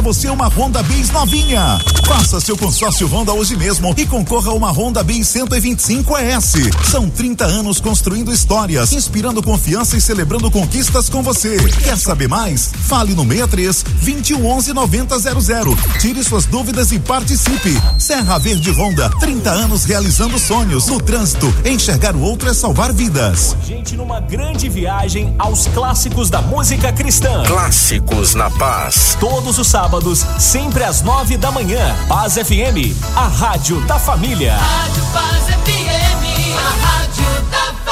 você uma Honda Bis novinha. Faça seu consórcio Honda hoje mesmo e concorra a uma Honda Bis 125 ES. São 30 anos construindo histórias, inspirando confiança e celebrando conquistas com você. Quer saber mais? Fale no 63 2111 9000. Tire suas dúvidas e participe. Serra Verde Honda, 30 anos realizando sonhos. No trânsito, enxergar o outro é salvar vidas. Gente, numa grande viagem aos clássicos da música cristã. Clássicos na Paz. Todos os sábados, sempre às 9 da manhã. Paz FM, a rádio da família. Rádio Paz FM, a rádio da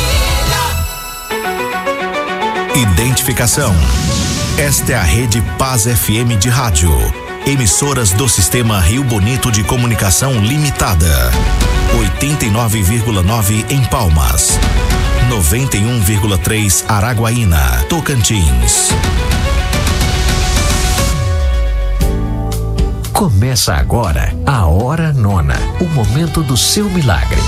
família. Identificação. Esta é a Rede Paz FM de rádio. Emissoras do Sistema Rio Bonito de Comunicação Limitada. 89,9 em Palmas. 91,3 Araguaína, Tocantins. Começa agora a Hora Nona, o momento do seu milagre.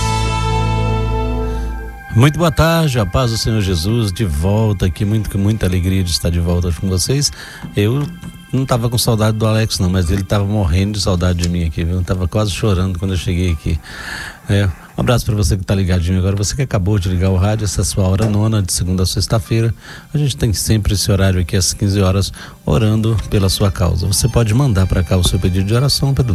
Muito boa tarde, a paz do Senhor Jesus, de volta aqui, muita alegria de estar de volta com vocês. Eu não estava com saudade do Alex não, mas ele estava morrendo de saudade de mim aqui, viu? Estava quase chorando quando eu cheguei aqui. Um abraço para você que está ligadinho agora, você que acabou de ligar o rádio, essa é a sua Hora Nona, de segunda a sexta-feira. A gente tem sempre esse horário aqui às 15 horas, orando pela sua causa. Você pode mandar para cá o seu pedido de oração pelo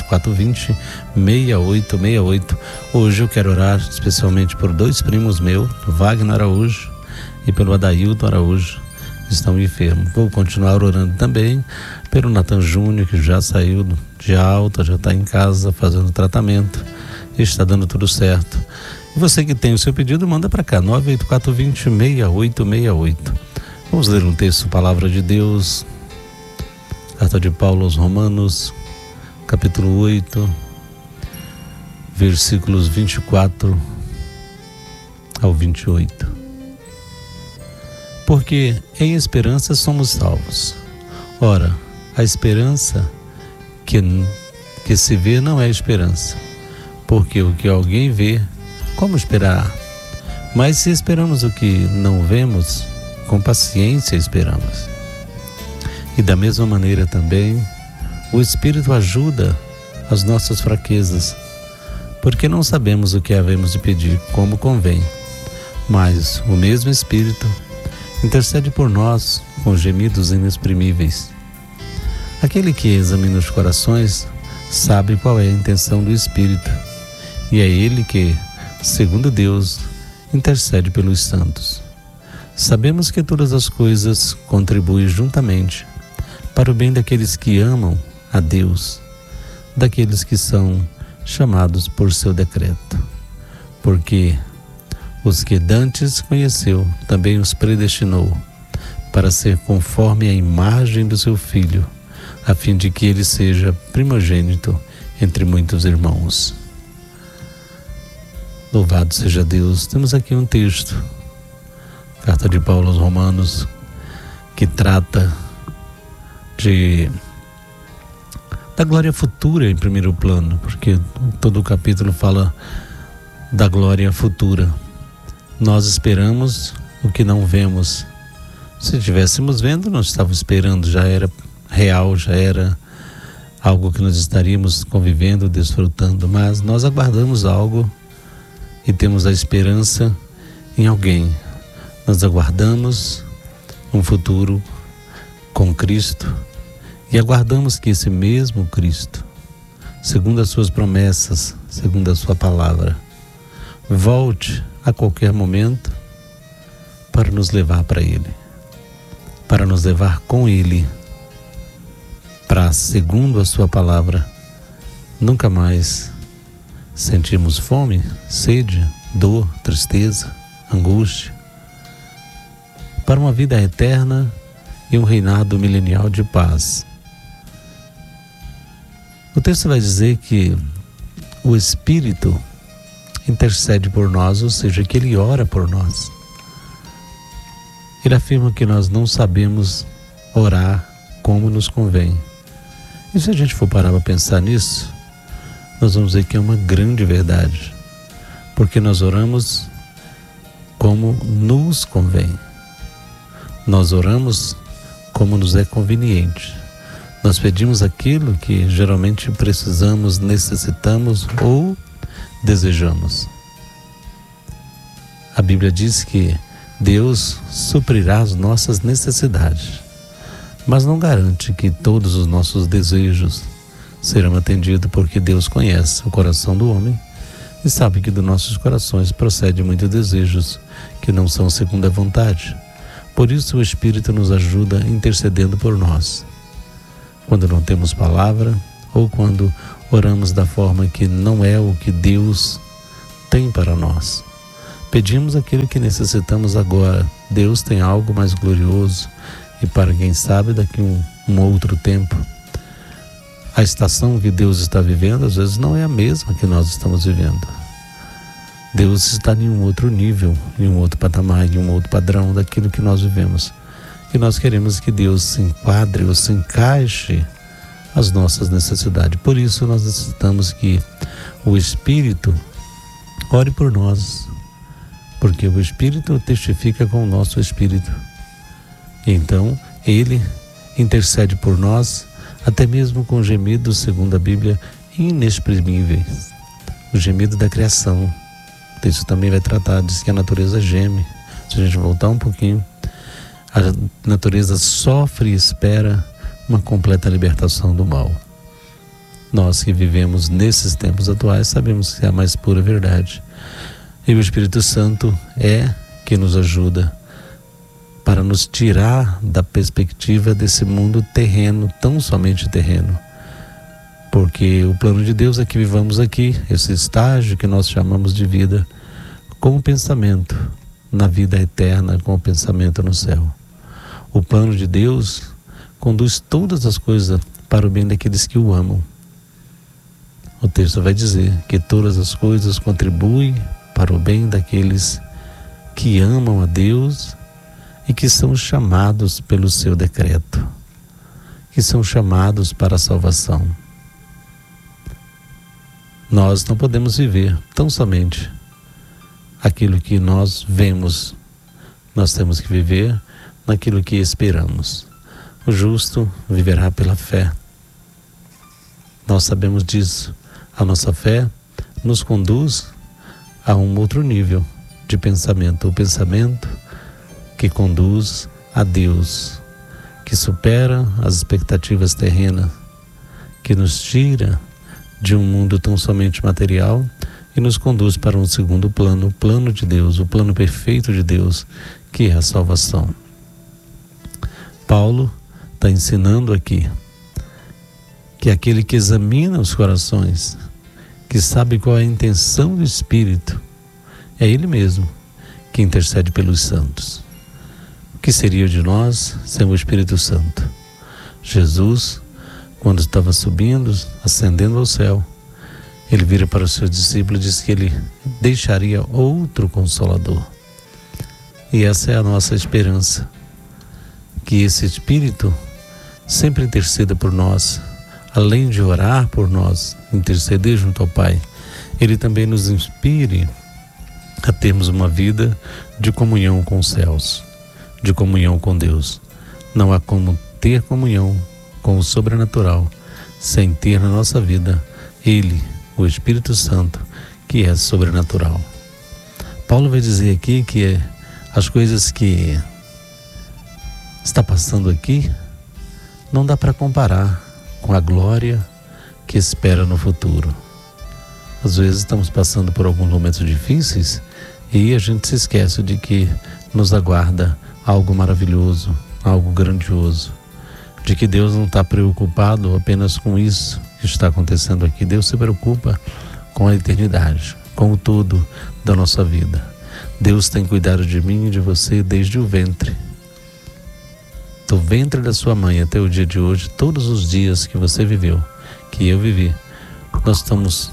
98420-6868. Hoje eu quero orar especialmente por dois primos meus, Wagner Araújo e pelo Adailton Araújo, que estão enfermos. Vou continuar orando também pelo Natan Júnior, que já saiu de alta, já está em casa fazendo tratamento. Está dando tudo certo. E você que tem o seu pedido, manda para cá, 98420-6868. Vamos ler um texto, Palavra de Deus, Carta de Paulo aos Romanos, capítulo 8, versículos 24 ao 28. Porque em esperança somos salvos. Ora, a esperança que se vê não é esperança. Porque o que alguém vê, como esperar? Mas se esperamos o que não vemos, com paciência esperamos. E da mesma maneira também, o Espírito ajuda as nossas fraquezas, porque não sabemos o que havemos de pedir como convém. Mas o mesmo Espírito intercede por nós com gemidos inexprimíveis. Aquele que examina os corações sabe qual é a intenção do Espírito, e é Ele que, segundo Deus, intercede pelos santos. Sabemos que todas as coisas contribuem juntamente para o bem daqueles que amam a Deus, daqueles que são chamados por seu decreto. Porque os que dantes conheceu, também os predestinou, para ser conforme a imagem do seu Filho, a fim de que ele seja primogênito entre muitos irmãos. Louvado seja Deus. Temos aqui um texto, Carta de Paulo aos Romanos, que trata da glória futura em primeiro plano, porque todo o capítulo fala da glória futura. Nós esperamos o que não vemos. Se estivéssemos vendo, não estávamos esperando, já era real, já era algo que nós estaríamos convivendo, desfrutando, mas nós aguardamos algo e temos a esperança em alguém. Nós aguardamos um futuro com Cristo e aguardamos que esse mesmo Cristo, segundo as suas promessas, segundo a sua palavra, volte a qualquer momento para nos levar para Ele, para nos levar com Ele, para, segundo a sua palavra, nunca mais sentirmos fome, sede, dor, tristeza, angústia, para uma vida eterna e um reinado milenial de paz. O texto vai dizer que o Espírito intercede por nós, ou seja, que Ele ora por nós. Ele afirma que nós não sabemos orar como nos convém. E se a gente for parar para pensar nisso, nós vamos ver que é uma grande verdade, porque nós oramos como nos convém. Nós oramos como nos é conveniente. Nós pedimos aquilo que geralmente precisamos, necessitamos ou desejamos. A Bíblia diz que Deus suprirá as nossas necessidades, mas não garante que todos os nossos desejos serão atendidos, porque Deus conhece o coração do homem e sabe que dos nossos corações procede muitos desejos que não são segundo a vontade. Por isso o Espírito nos ajuda intercedendo por nós. Quando não temos palavra ou quando oramos da forma que não é o que Deus tem para nós. Pedimos aquilo que necessitamos agora. Deus tem algo mais glorioso e para quem sabe daqui um outro tempo. A estação que Deus está vivendo às vezes não é a mesma que nós estamos vivendo. Deus está em um outro nível, em um outro patamar, em um outro padrão daquilo que nós vivemos. E nós queremos que Deus se enquadre ou se encaixe às nossas necessidades. Por isso nós necessitamos que o Espírito ore por nós, porque o Espírito testifica com o nosso Espírito. Então Ele intercede por nós, até mesmo com gemidos, segundo a Bíblia, inexprimíveis. O gemido da criação. Isso também vai tratar, diz que a natureza geme. Se a gente voltar um pouquinho, a natureza sofre e espera uma completa libertação do mal. Nós que vivemos nesses tempos atuais sabemos que é a mais pura verdade. E o Espírito Santo é que nos ajuda para nos tirar da perspectiva desse mundo terreno, tão somente terreno. Porque o plano de Deus é que vivamos aqui, esse estágio que nós chamamos de vida, com o pensamento na vida eterna, com o pensamento no céu. O plano de Deus conduz todas as coisas para o bem daqueles que o amam. O texto vai dizer que todas as coisas contribuem para o bem daqueles que amam a Deus e que são chamados pelo seu decreto, que são chamados para a salvação. Nós não podemos viver tão somente aquilo que nós vemos. Nós temos que viver naquilo que esperamos. O justo viverá pela fé. Nós sabemos disso. A nossa fé nos conduz a um outro nível de pensamento. O pensamento que conduz a Deus, que supera as expectativas terrenas, que nos tira de um mundo tão somente material e nos conduz para um segundo plano, o plano de Deus, o plano perfeito de Deus, que é a salvação. Paulo está ensinando aqui que aquele que examina os corações, que sabe qual é a intenção do Espírito, é Ele mesmo que intercede pelos santos. O que seria de nós sem o Espírito Santo? Jesus, quando estava subindo, ascendendo ao céu, Ele vira para os seus discípulos e diz que Ele deixaria outro Consolador. E essa é a nossa esperança, que esse Espírito sempre interceda por nós, além de orar por nós, interceder junto ao Pai, Ele também nos inspire a termos uma vida de comunhão com os céus, de comunhão com Deus. Não há como ter comunhão com o sobrenatural sem ter na nossa vida Ele, o Espírito Santo, que é sobrenatural. Paulo vai dizer aqui que as coisas que está passando aqui não dá para comparar com a glória que espera no futuro. Às vezes estamos passando por alguns momentos difíceis e a gente se esquece de que nos aguarda algo maravilhoso, algo grandioso, de que Deus não está preocupado apenas com isso que está acontecendo aqui. Deus se preocupa com a eternidade, com o todo da nossa vida. Deus tem cuidado de mim e de você desde o ventre. Do ventre da sua mãe até o dia de hoje, todos os dias que você viveu, que eu vivi, nós estamos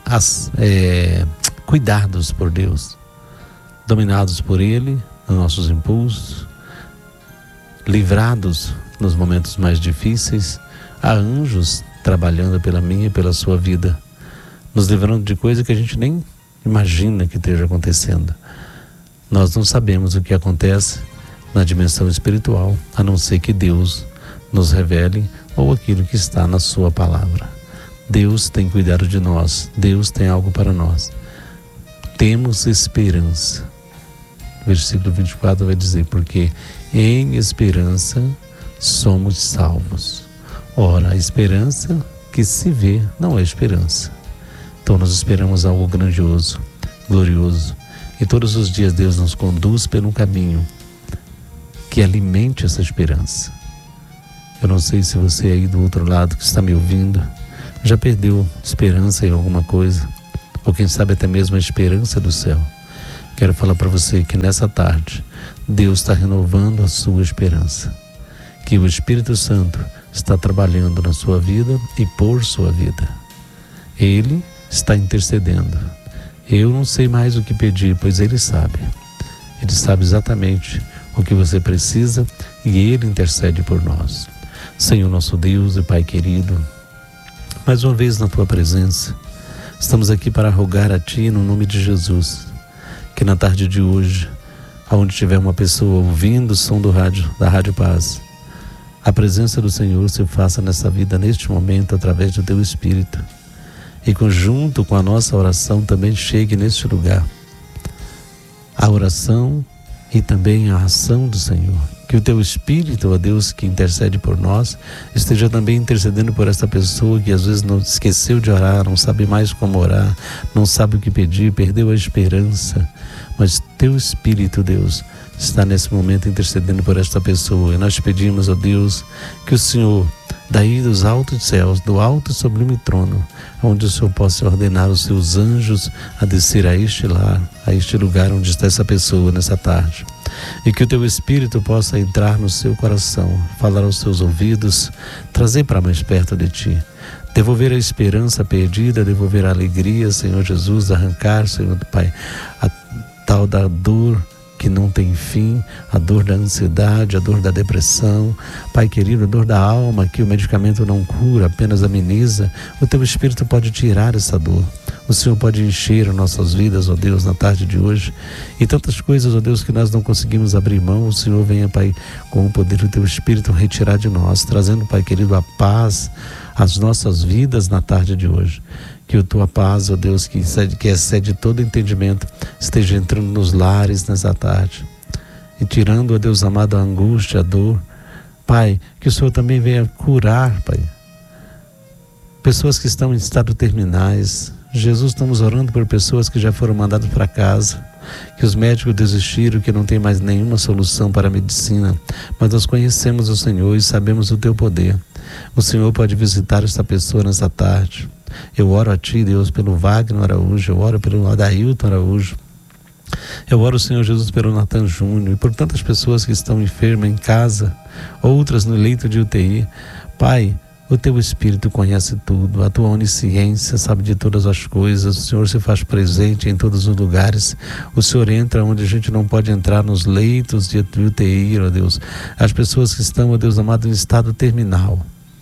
cuidados por Deus, dominados por Ele, nos nossos impulsos, livrados nos momentos mais difíceis. Há anjos trabalhando pela minha e pela sua vida, nos livrando de coisas que a gente nem imagina que esteja acontecendo. Nós não sabemos o que acontece na dimensão espiritual, a não ser que Deus nos revele ou aquilo que está na sua palavra. Deus tem cuidado de nós, Deus tem algo para nós. Temos esperança. Versículo 24 vai dizer, porque em esperança somos salvos. Ora, a esperança que se vê não é esperança. Então nós esperamos algo grandioso, glorioso. E todos os dias Deus nos conduz pelo caminho que alimente essa esperança. Eu não sei se você aí do outro lado que está me ouvindo já perdeu esperança em alguma coisa, ou quem sabe até mesmo a esperança do céu. Quero falar para você que nessa tarde Deus está renovando a sua esperança, que o Espírito Santo está trabalhando na sua vida e por sua vida. Ele está intercedendo. Eu não sei mais o que pedir, pois Ele sabe. Ele sabe exatamente o que você precisa e Ele intercede por nós. Senhor nosso Deus e Pai querido, mais uma vez na Tua presença, estamos aqui para rogar a Ti, no nome de Jesus, que na tarde de hoje, aonde tiver uma pessoa ouvindo o som da Rádio Paz, a presença do Senhor se faça nessa vida, neste momento, através do Teu Espírito. E junto com a nossa oração também chegue neste lugar a oração e também a ação do Senhor. Que o Teu Espírito, ó Deus, que intercede por nós, esteja também intercedendo por essa pessoa que às vezes não esqueceu de orar, não sabe mais como orar, não sabe o que pedir, perdeu a esperança. Mas Teu Espírito, Deus, está nesse momento intercedendo por esta pessoa. E nós te pedimos, ó Deus, que o Senhor, daí dos altos céus, do alto e sublime trono, onde o Senhor possa ordenar os seus anjos a descer a este lar, a este lugar onde está essa pessoa nessa tarde. E que o Teu Espírito possa entrar no seu coração, falar aos seus ouvidos, trazer para mais perto de Ti, devolver a esperança perdida, devolver a alegria, Senhor Jesus, arrancar, Senhor Pai, a tal da dor que não tem fim, a dor da ansiedade, a dor da depressão, Pai querido, a dor da alma que o medicamento não cura, apenas ameniza. O Teu Espírito pode tirar essa dor. O Senhor pode encher as nossas vidas, ó Deus, na tarde de hoje. E tantas coisas, ó Deus, que nós não conseguimos abrir mão, o Senhor venha, Pai, com o poder do Teu Espírito retirar de nós, trazendo, Pai querido, a paz às nossas vidas na tarde de hoje. Que a Tua paz, ó Deus, que excede todo entendimento, esteja entrando nos lares nessa tarde e tirando, ó Deus amado, a angústia, a dor. Pai, que o Senhor também venha curar, Pai, pessoas que estão em estado terminais. Jesus, estamos orando por pessoas que já foram mandadas para casa, que os médicos desistiram, que não tem mais nenhuma solução para a medicina, mas nós conhecemos o Senhor e sabemos o Teu poder. O Senhor pode visitar esta pessoa nessa tarde. Eu oro a Ti, Deus, pelo Wagner Araújo, eu oro pelo Adailton Araújo, eu oro, Senhor Jesus, pelo Natan Júnior e por tantas pessoas que estão enfermas em casa, outras no leito de UTI. Pai, o Teu Espírito conhece tudo, a Tua onisciência sabe de todas as coisas, o Senhor se faz presente em todos os lugares, o Senhor entra onde a gente não pode entrar, nos leitos de UTI, ó Deus, as pessoas que estão, ó Deus amado, em estado terminal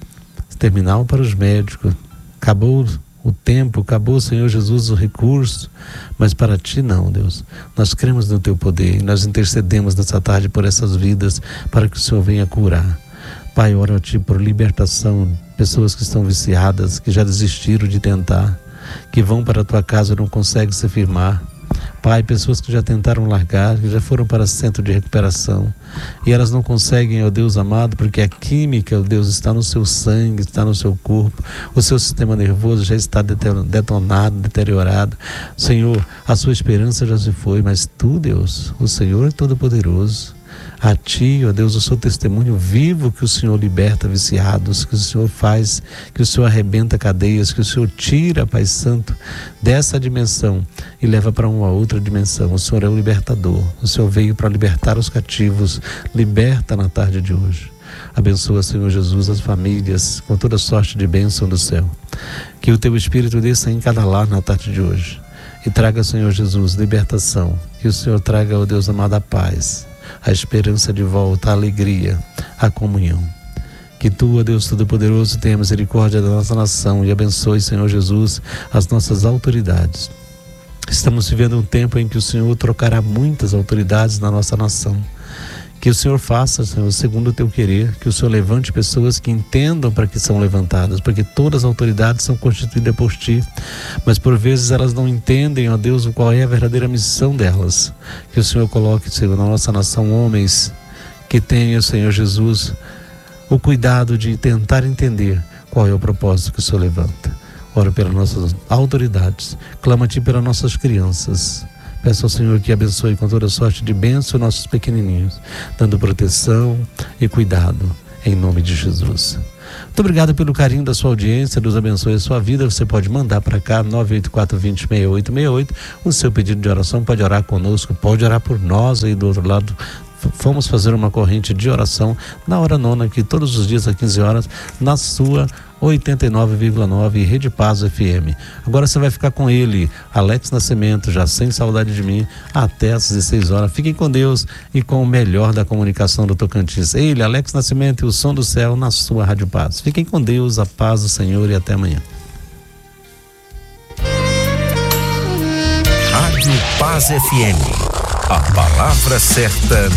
para os médicos. Acabou o tempo, acabou, Senhor Jesus, o recurso, mas para Ti não, Deus. Nós cremos no Teu poder e nós intercedemos nessa tarde por essas vidas, para que o Senhor venha curar. Pai, oro a Ti por libertação, pessoas que estão viciadas, que já desistiram de tentar, que vão para a Tua casa e não conseguem se firmar. Pai, pessoas que já tentaram largar, que já foram para centro de recuperação e elas não conseguem, ó Deus amado, porque a química, ó Deus, está no seu sangue, está no seu corpo, o seu sistema nervoso já está detonado, deteriorado. Senhor, a sua esperança já se foi, mas Tu, Deus, o Senhor é todo-poderoso. A Ti, ó Deus, eu sou testemunho vivo que o Senhor liberta viciados, que o Senhor faz, que o Senhor arrebenta cadeias, que o Senhor tira, Pai Santo, dessa dimensão e leva para uma outra dimensão. O Senhor é o libertador, o Senhor veio para libertar os cativos, liberta na tarde de hoje. Abençoa, Senhor Jesus, as famílias com toda sorte de bênção do céu. Que o Teu Espírito desça em cada lar na tarde de hoje e traga, Senhor Jesus, libertação. Que o Senhor traga, ó Deus amado, a paz, a esperança de volta, a alegria, a comunhão. Que Tu, ó Deus Todo-Poderoso, tenha misericórdia da nossa nação e abençoe, Senhor Jesus, as nossas autoridades. Estamos vivendo um tempo em que o Senhor trocará muitas autoridades na nossa nação. Que o Senhor faça, Senhor, segundo o teu querer, que o Senhor levante pessoas que entendam para que são levantadas, porque todas as autoridades são constituídas por ti, mas por vezes elas não entendem, ó Deus, qual é a verdadeira missão delas. Que o Senhor coloque, Senhor, na nossa nação homens que tenham, Senhor Jesus, o cuidado de tentar entender qual é o propósito que o Senhor levanta. Oro pelas nossas autoridades, clama a ti pelas nossas crianças. Peço ao Senhor que abençoe com toda sorte de bênção nossos pequenininhos, dando proteção e cuidado, em nome de Jesus. Muito obrigado pelo carinho da sua audiência, Deus abençoe a sua vida. Você pode mandar para cá, 984-20-6868, o seu pedido de oração, pode orar conosco, pode orar por nós aí do outro lado. Vamos fazer uma corrente de oração na hora nona, aqui todos os dias às 15 horas, na sua 89,9 Rede Paz FM. Agora você vai ficar com ele, Alex Nascimento, já sem saudade de mim, até às 16 horas. Fiquem com Deus e com o melhor da comunicação do Tocantins. Ele, Alex Nascimento e o Som do Céu na sua Rádio Paz. Fiquem com Deus, a paz do Senhor e até amanhã. Rádio Paz FM. A palavra certa